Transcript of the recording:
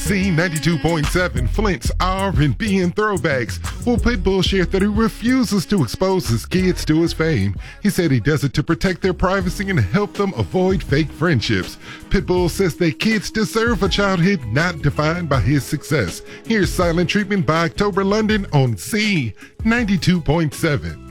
Z92.7, Flint's R&B and throwbacks. Well, Pitbull shared that he refuses to expose his kids to his fame. He said he does it to protect their privacy and help them avoid fake friendships. Pitbull says that kids deserve a childhood not defined by his success. Here's Silent Treatment by October London on Z92.7.